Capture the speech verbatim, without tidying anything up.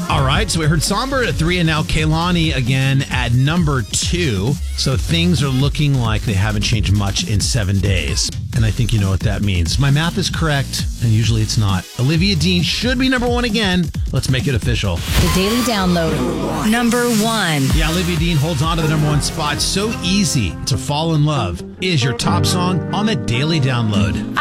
All right, so we heard Somber at three, and now Kehlani again at number two. So things are looking like they haven't changed much in seven days. And I think you know what that means. My math is correct, and usually it's not. Olivia Dean should be number one again. Let's make it official. The Daily Download. Number one. Yeah, Olivia Dean holds on to the number one spot. So easy to fall in love is your top song on the Daily Download.